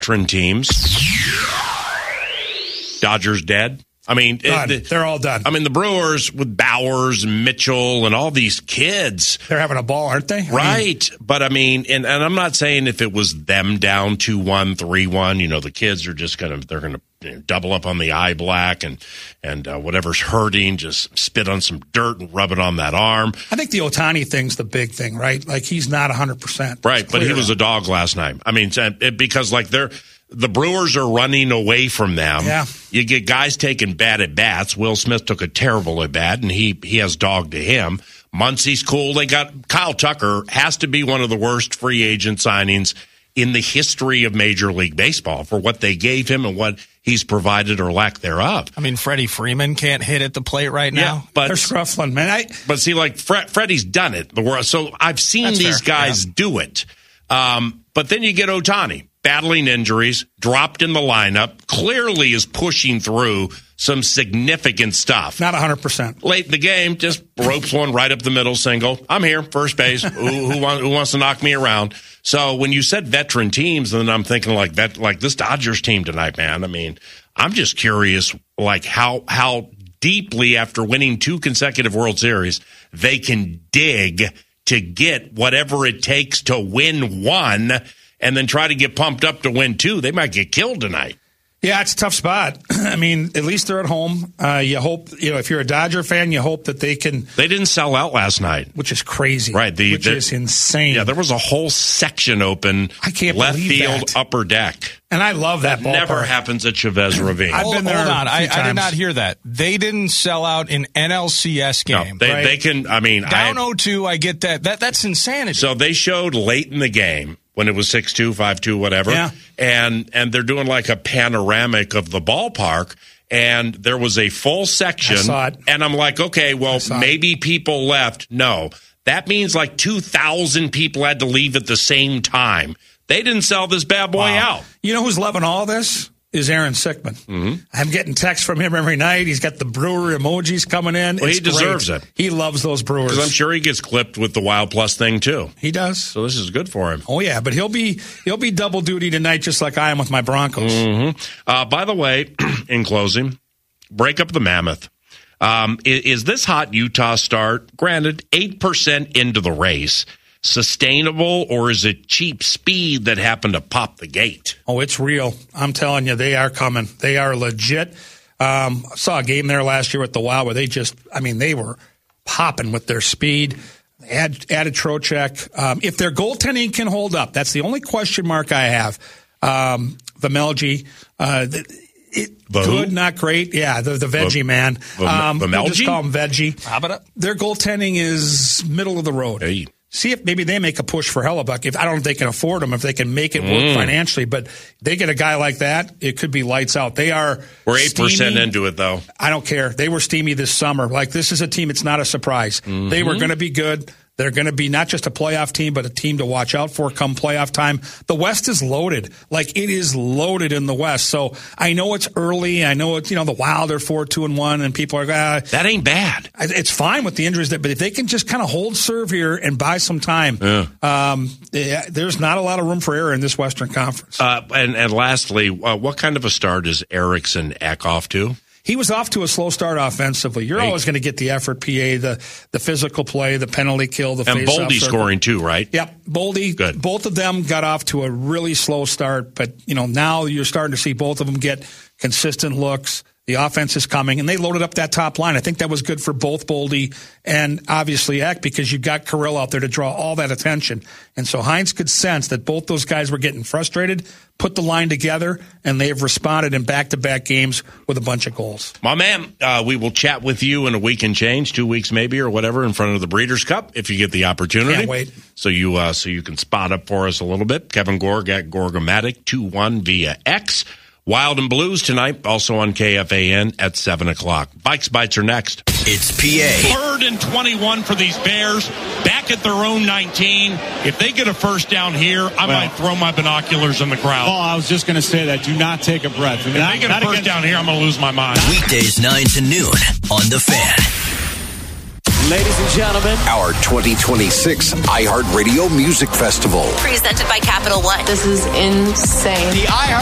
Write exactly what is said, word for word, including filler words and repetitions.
veteran teams. Dodgers dead. I mean, done. It, They're all done. I mean, the Brewers with Bowers, Mitchell, and all these kids. They're having a ball, aren't they? Right. I mean, but, I mean, and, and I'm not saying if it was them down two one, three one, you know, the kids are just going to, they're going to you know, double up on the eye black and, and uh, whatever's hurting, just spit on some dirt and rub it on that arm. I think the Ohtani thing's the big thing, right? Like, he's not one hundred percent. Right, but he was a dog last night. I mean, it, because, like, they're... The Brewers are running away from them. Yeah. You get guys taking bad at bats. Will Smith took a terrible at bat, and he he has dog to him. Muncie's cool. They got Kyle Tucker, has to be one of the worst free agent signings in the history of Major League Baseball for what they gave him and what he's provided or lack thereof. I mean, Freddie Freeman can't hit at the plate right now. Yeah, but they're scruffling, man. I, but see, like Fred, Freddie's done it. The world. So I've seen That's these fair. guys Yeah. do it. Um, but then you get Ohtani. Battling injuries, dropped in the lineup, clearly is pushing through some significant stuff. Not one hundred percent. Late in the game, just ropes one right up the middle, single. I'm here, first base. who, who, want, who wants to knock me around? So when you said veteran teams, then I'm thinking like that, like this Dodgers team tonight, man. I mean, I'm just curious, like how how deeply after winning two consecutive World Series, they can dig to get whatever it takes to win one. And then try to get pumped up to win two. They might get killed tonight. Yeah, it's a tough spot. I mean, at least they're at home. Uh, you hope, you know, if you're a Dodger fan, you hope that they can. They didn't sell out last night, which is crazy. Right, the, which the, is insane. Yeah, there was a whole section open. I can't left believe field, that. upper deck. And I love that ballpark. Never happens at Chavez Ravine. I've hold, been there. Hold on, a I, few I did times. not hear that. They didn't sell out an N L C S game. No, they, right? they can. I mean, Down I, oh two, I get that. That that's insanity. So they showed late in the game when it was six two, five two, whatever. Yeah. And and they're doing like a panoramic of the ballpark. And there was a full section. I saw it. And I'm like, okay, well, maybe people left. No. That means like two thousand people had to leave at the same time. They didn't sell this bad boy Wow. out. You know who's loving all this? Is Aaron Sickman. Mm-hmm. I'm getting texts from him every night. He's got the Brewer emojis coming in. Well, it's he deserves great. it. He loves those Brewers. Because I'm sure he gets clipped with the Wild Plus thing, too. He does. So this is good for him. Oh, yeah, but he'll be he'll be double duty tonight just like I am with my Broncos. Mm-hmm. Uh, by the way, in closing, break up the mammoth. Um, is, is this hot Utah start, granted, eight percent into the race, sustainable, or is it cheap speed that happened to pop the gate? Oh, it's real. I'm telling you, they are coming. They are legit. Um, I saw a game there last year with the Wild where they just, I mean, they were popping with their speed. Add, added Trocheck. Um, if their goaltending can hold up, that's the only question mark I have. Um, Vimelji, uh, it, The good, who? not great. Yeah, the, the veggie The- man. the- Um, the we'll just Melji? call him veggie. How about it? Their goaltending is middle of the road. Hey. See if maybe they make a push for Hellebuck. If I don't know if they can afford him, if they can make it work Mm. financially, but they get a guy like that, it could be lights out. They are We're eight percent steamy. into it, though. I don't care. They were steamy this summer. Like, this is a team, it's not a surprise. Mm-hmm. They were going to be good. They're going to be not just a playoff team, but a team to watch out for come playoff time. The West is loaded. Like, it is loaded in the West. So I know it's early. I know it's, you know, the Wild are four, two, and one, and people are, ah, That ain't bad. it's fine with the injuries, that, but if they can just kind of hold serve here and buy some time, Yeah. um, yeah, there's not a lot of room for error in this Western Conference. Uh, and, and lastly, uh, what kind of a start is Eriksson Ek off to? He was off to a slow start offensively. You're Hey. always going to get the effort, P A, the the physical play, the penalty kill, the And face-off Boldy circle. scoring too, right? Yep, Boldy. Good. Both of them got off to a really slow start, but you know now you're starting to see both of them get consistent looks. The offense is coming, and they loaded up that top line. I think that was good for both Boldy and obviously Eck because you've got Kirill out there to draw all that attention. And so Hines could sense that both those guys were getting frustrated, put the line together, and they have responded in back-to-back games with a bunch of goals. My man, uh, we will chat with you in a week and change, two weeks maybe or whatever, in front of the Breeders' Cup if you get the opportunity. Can't wait. So you uh, so you can spot up for us a little bit. Kevin Gorg at Gorgomatic two one via X. Wild and Blues tonight, also on K F A N at seven o'clock. Bikes Bites are next. It's P A. Third and twenty-one for these Bears, back at their own nineteen. If they get a first down here, I Well- might throw my binoculars in the crowd. Oh, I was just going to say that. Do not take a breath. if Not- they get not a first against- down here, I'm going to lose my mind. Weekdays nine to noon on The Fan. Ladies and gentlemen, our twenty twenty-six iHeartRadio Music Festival. Presented by Capital One. This is insane. The iHeart